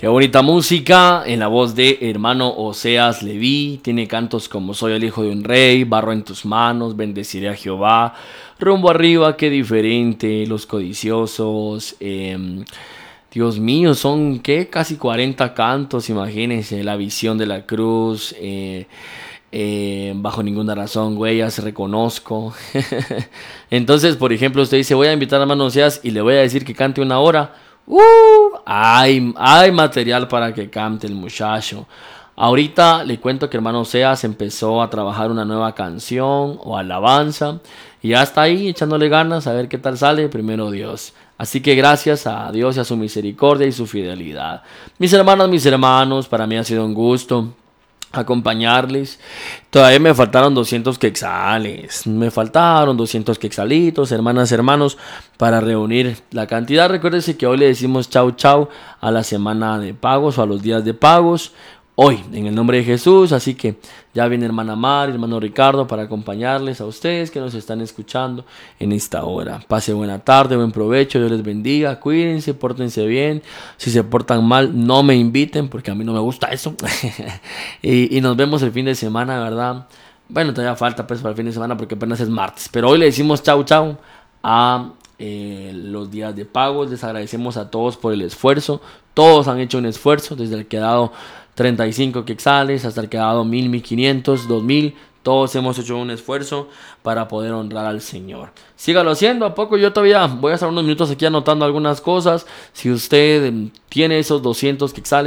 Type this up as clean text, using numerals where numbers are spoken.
Qué bonita música en la voz de hermano Oseas Leví. Tiene cantos como Soy el hijo de un rey, Barro en tus manos, Bendeciré a Jehová, Rumbo arriba, qué diferente, Los codiciosos. Dios mío, son ¿qué? Casi 40 cantos, imagínense, La visión de la cruz. Bajo ninguna razón, huellas, reconozco. Entonces, por ejemplo, usted dice, voy a invitar a hermano Oseas y le voy a decir que cante una hora. Hay material para que cante el muchacho. Ahorita le cuento que hermano Oseas empezó a trabajar una nueva canción o alabanza. Y ya está ahí echándole ganas a ver qué tal sale, primero Dios. Así que gracias a Dios y a su misericordia y su fidelidad. Mis hermanas, mis hermanos, para mí ha sido un gusto acompañarles. Todavía me faltaron 200 quetzales. Me faltaron 200 quetzalitos, hermanas, hermanos, para reunir la cantidad. Recuérdense que hoy le decimos chau chau a la semana de pagos o a los días de pagos. Hoy, en el nombre de Jesús. Así que ya viene hermana Mar y hermano Ricardo para acompañarles a ustedes que nos están escuchando en esta hora. Pase buena tarde, buen provecho, Dios les bendiga, cuídense, pórtense bien. Si se portan mal, no me inviten porque a mí no me gusta eso. y nos vemos el fin de semana, ¿verdad? Bueno, todavía falta pues para el fin de semana porque apenas es martes. Pero hoy le decimos chau chau a los días de pagos. Les agradecemos a todos por el esfuerzo. Todos han hecho un esfuerzo, desde el que ha dado 35 quetzales hasta el que ha dado 1000, 1500, 2000. Todos hemos hecho un esfuerzo para poder honrar al Señor. Sígalo haciendo. A poco yo todavía voy a estar unos minutos aquí anotando algunas cosas. Si usted tiene esos 200 quetzales